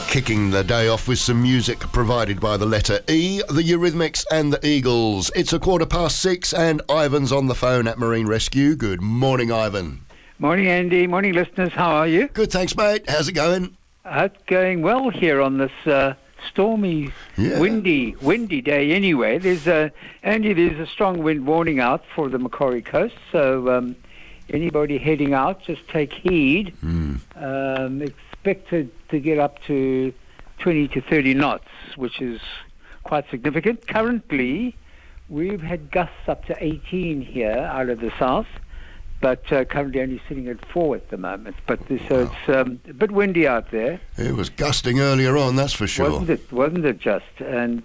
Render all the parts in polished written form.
Kicking the day off with some music provided by the letter E, the Eurythmics and the Eagles. It's 6:15 and Ivan's on the phone at Marine Rescue. Good morning, Ivan. Morning, Andy. Morning, listeners. How are you? Good, thanks, mate. How's it going? It's going well here on this stormy, windy day anyway. There's a strong wind warning out for the Macquarie coast, so anybody heading out, just take heed. Expected to get up to 20 to 30 knots, which is quite significant. Currently, we've had gusts up to 18 here out of the south, but currently only sitting at 4 at the moment. But it's a bit windy out there. It was gusting earlier on, that's for sure. Wasn't it just? And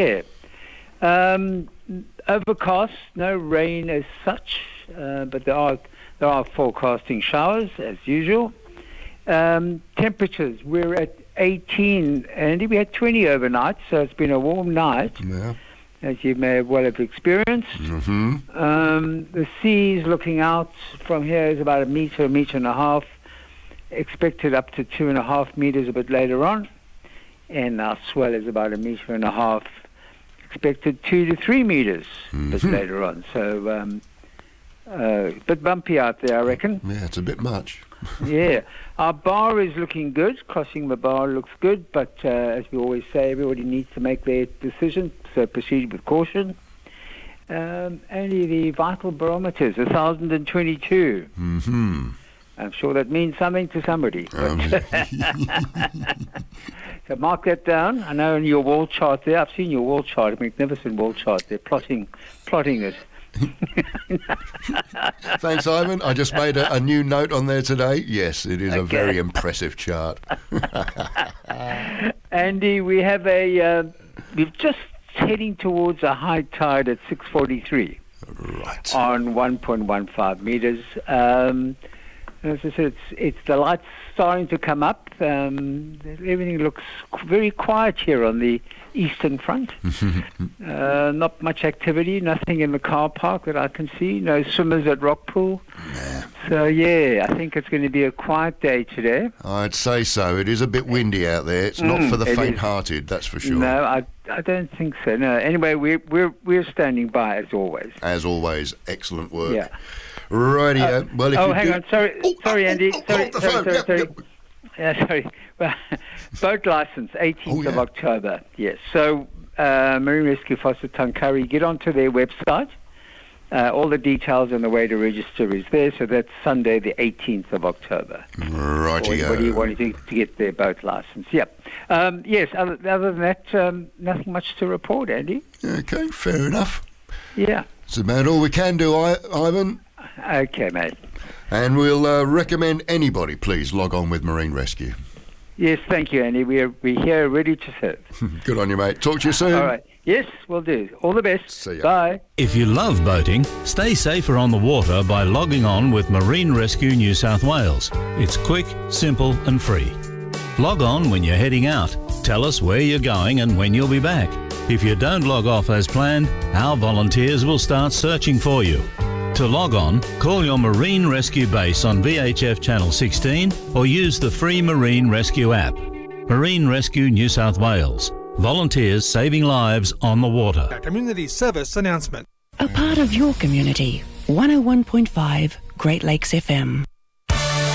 overcast, no rain as such, but there are forecasting showers as usual. Temperatures, we're at 18, Andy. We had 20 overnight, so it's been a warm night, as you may well have experienced. The seas looking out from here is about a metre and a half, expected up to 2.5 metres a bit later on, and our swell is about a metre and a half, expected 2 to 3 metres a bit later on. So a bit bumpy out there, I reckon. Yeah, it's a bit much. Yeah, our bar is looking good. Crossing the bar looks good, but as we always say, everybody needs to make their decision, so proceed with caution. Only the vital barometers, 1,022. I'm sure that means something to somebody. So mark that down. I know in your wall chart there, I've seen your wall chart, a magnificent wall chart. They're plotting it. Thanks, Ivan. I just made a new note on there today. Yes, it is a very impressive chart. Andy, we have we're just heading towards a high tide at 6:43. Right. On 1.15 meters. As I said, it's the lights starting to come up. Everything looks very quiet here on the eastern front. Not much activity, nothing in the car park that I can see. No swimmers at Rockpool. So, I think it's going to be a quiet day today. I'd say so. It is a bit windy out there. It's not for the faint-hearted, that's for sure. No, I don't think so. No. Anyway, we're standing by as always. As always, excellent work. Yeah. Rightio. Well, if hang on. Sorry, Andy. Sorry. Sorry. Well, boat license, 18th of October. Yes. So, Marine Rescue Foster Tuncurry, get onto their website. All the details and the way to register is there. So that's Sunday, the 18th of October. Rightio. What do you want to get their boat license? Yep. Yes. Other than that, nothing much to report, Andy. Okay. Fair enough. Yeah. It's about all we can do, Ivan. Okay, mate. And we'll recommend anybody, please, log on with Marine Rescue. Yes, thank you, Andy. We're here ready to serve. Good on you, mate. Talk to you soon. All right. Yes, we'll do. All the best. See ya. Bye. If you love boating, stay safer on the water by logging on with Marine Rescue New South Wales. It's quick, simple and free. Log on when you're heading out. Tell us where you're going and when you'll be back. If you don't log off as planned, our volunteers will start searching for you. To log on, call your Marine Rescue base on VHF Channel 16 or use the free Marine Rescue app. Marine Rescue New South Wales. Volunteers saving lives on the water. A community service announcement. A part of your community. 101.5 Great Lakes FM.